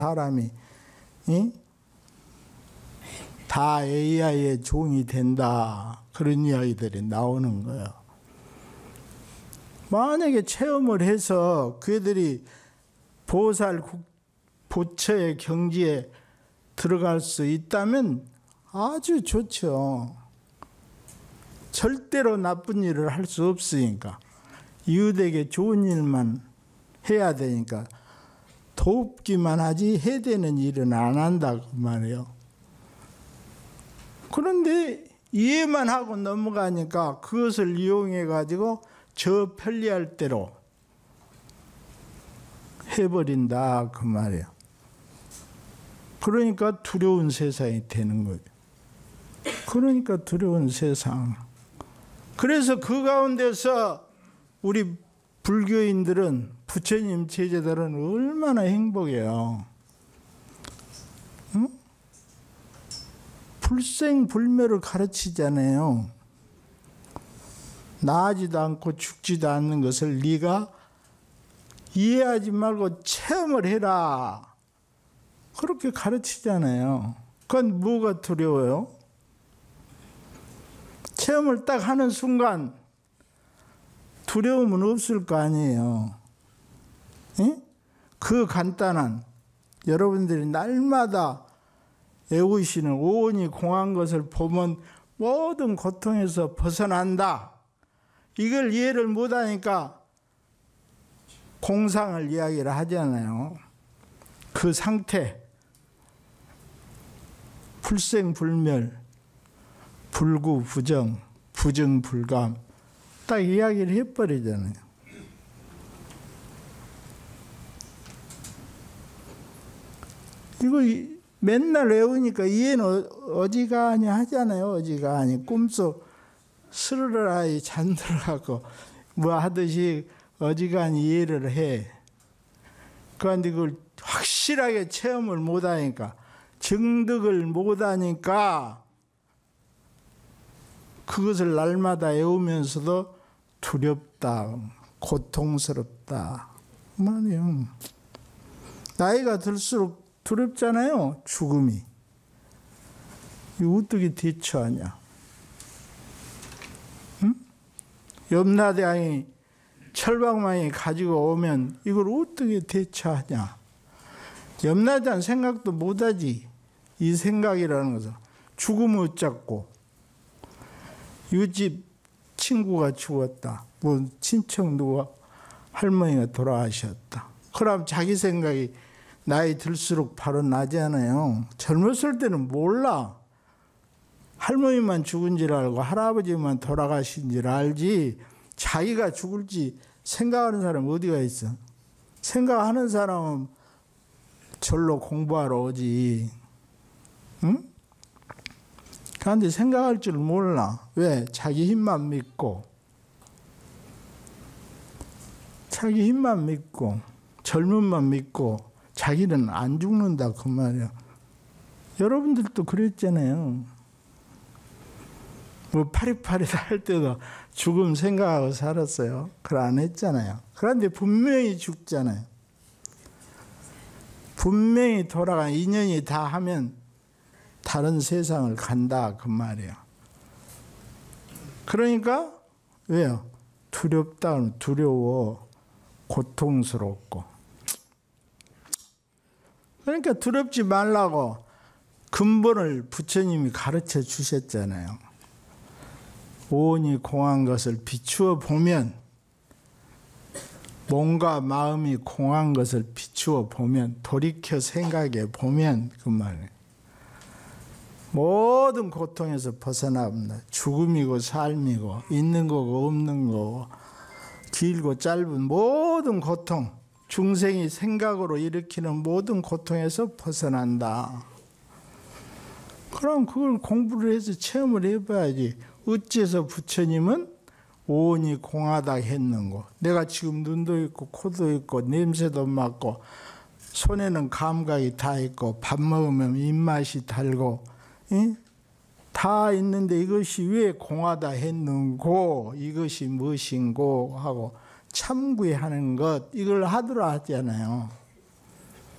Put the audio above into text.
사람이 다 AI의 종이 된다. 그런 이야기들이 나오는 거예요. 만약에 체험을 해서 그들이 보살 부처의 경지에 들어갈 수 있다면 아주 좋죠. 절대로 나쁜 일을 할 수 없으니까. 이웃에게 좋은 일만 해야 되니까 돕기만 하지 해대는 일은 안 한다 그 말이에요. 그런데 이해만 하고 넘어가니까 그것을 이용해 가지고 저 편리할 대로 해버린다 그 말이에요. 그러니까 두려운 세상이 되는 거예요. 그러니까 두려운 세상. 그래서 그 가운데서 우리 불교인들은, 부처님 제자들은 얼마나 행복해요. 응? 불생불멸을 가르치잖아요. 나아지도 않고 죽지도 않는 것을 네가 이해하지 말고 체험을 해라. 그렇게 가르치잖아요. 그건 뭐가 두려워요? 체험을 딱 하는 순간 두려움은 없을 거 아니에요. 에? 그 간단한, 여러분들이 날마다 애우시는 오온이 공한 것을 보면 모든 고통에서 벗어난다. 이걸 이해를 못하니까 공상을 이야기를 하잖아요. 그 상태, 불생불멸, 불구부정, 부정불감, 딱 이야기를 해버리잖아요. 이거 맨날 외우니까 이해는 어지간히 하잖아요. 어지간히. 꿈속 스르르라이 잠들어가고 뭐 하듯이 어지간히 이해를 해. 그런데 그걸 확실하게 체험을 못하니까, 정득을 못하니까 그것을 날마다 외우면서도 두렵다, 고통스럽다 말이에요. 나이가 들수록 두렵잖아요. 죽음이. 이거 어떻게 대처하냐? 응? 염라대왕이 철방망이 가지고 오면 이걸 어떻게 대처하냐? 염라대왕 생각도 못하지. 이 생각이라는 것은 죽음을 어쩌고, 이웃집 친구가 죽었다, 뭐 친척 누가 할머니가 돌아가셨다. 그럼 자기 생각이 나이 들수록 바로 나지 않아요. 젊었을 때는 몰라. 할머니만 죽은 줄 알고 할아버지만 돌아가신 줄 알지, 자기가 죽을지 생각하는 사람 어디가 있어? 생각하는 사람은 절로 공부하러 오지. 응? 그런데 생각할 줄 몰라. 왜? 자기 힘만 믿고, 자기 힘만 믿고, 젊음만 믿고, 자기는 안 죽는다 그 말이야. 여러분들도 그랬잖아요. 뭐 파릿파릿 할 때도 죽음 생각하고 살았어요. 그걸 안 했잖아요. 그런데 분명히 죽잖아요. 분명히 돌아가, 인연이 다 하면 다른 세상을 간다 그 말이에요. 그러니까 왜요? 두렵다, 두려워, 고통스럽고. 그러니까 두렵지 말라고 근본을 부처님이 가르쳐 주셨잖아요. 오온이 공한 것을 비추어 보면, 몸과 마음이 공한 것을 비추어 보면, 돌이켜 생각해 보면 그 말이에요. 모든 고통에서 벗어납니다. 죽음이고 삶이고, 있는 거고 없는 거고, 길고 짧은 모든 고통, 중생이 생각으로 일으키는 모든 고통에서 벗어난다. 그럼 그걸 공부를 해서 체험을 해봐야지. 어째서 부처님은 오온이 공하다 했는고, 내가 지금 눈도 있고 코도 있고 냄새도 맡고 손에는 감각이 다 있고 밥 먹으면 입맛이 달고 다 있는데 이것이 왜 공하다 했는고, 이것이 무엇인고 하고 참구하는 것, 이걸 하더라 하잖아요.